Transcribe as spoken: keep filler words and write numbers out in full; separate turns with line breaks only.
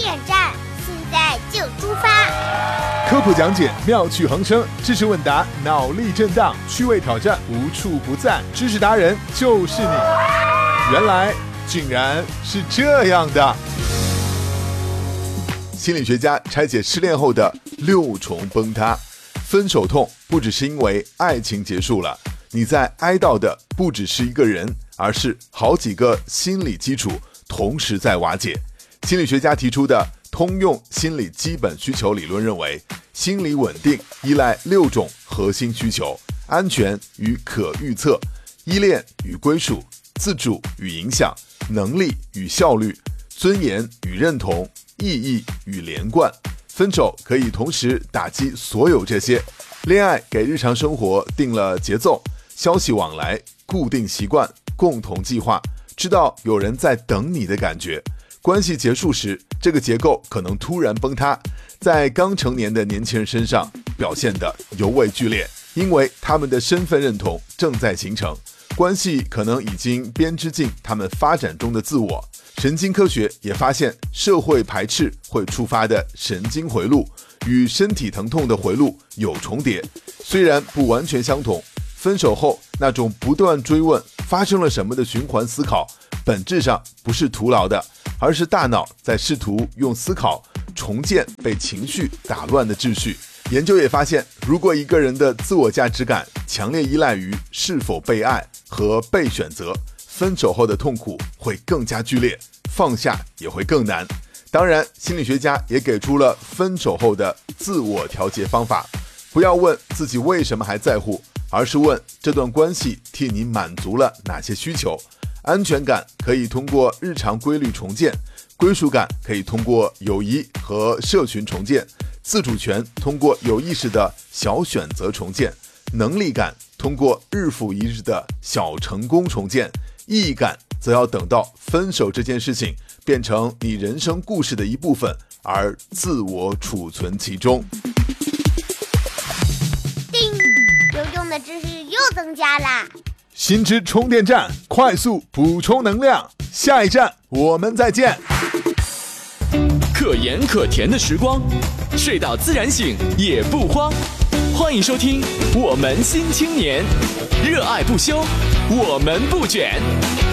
电站，现在就出发。
科普讲解妙趣横生，知识问答脑力震荡，趣味挑战无处不在，知识达人就是你。原来竟然是这样的。心理学家拆解失恋后的六重崩塌。分手痛不只是因为爱情结束了，你在哀悼的不只是一个人，而是好几个心理基础同时在瓦解。心理学家提出的通用心理基本需求理论认为，心理稳定依赖六种核心需求：安全与可预测、依恋与归属、自主与影响、能力与效率、尊严与认同、意义与连贯。分手可以同时打击所有这些。恋爱给日常生活定了节奏，消息往来、固定习惯、共同计划，知道有人在等你的感觉。关系结束时，这个结构可能突然崩塌，在刚成年的年轻人身上表现得尤为剧烈，因为他们的身份认同正在形成，关系可能已经编织进他们发展中的自我。神经科学也发现，社会排斥会触发的神经回路与身体疼痛的回路有重叠，虽然不完全相同。分手后那种不断追问发生了什么的循环思考，本质上不是徒劳的，而是大脑在试图用思考重建被情绪打乱的秩序。研究也发现，如果一个人的自我价值感强烈依赖于是否被爱和被选择，分手后的痛苦会更加剧烈，放下也会更难。当然，心理学家也给出了分手后的自我调节方法。不要问自己为什么还在乎，而是问这段关系替你满足了哪些需求。安全感可以通过日常规律重建，归属感可以通过友谊和社群重建，自主权通过有意识的小选择重建，能力感通过日复一日的小成功重建，意义感则要等到分手这件事情变成你人生故事的一部分，而自我储存其中。
叮，有用的知识又增加啦！
心知充电站，快速补充能量。下一站我们再见。
可盐可甜的时光，睡到自然醒也不慌。欢迎收听《我们新青年》，热爱不休，我们不卷。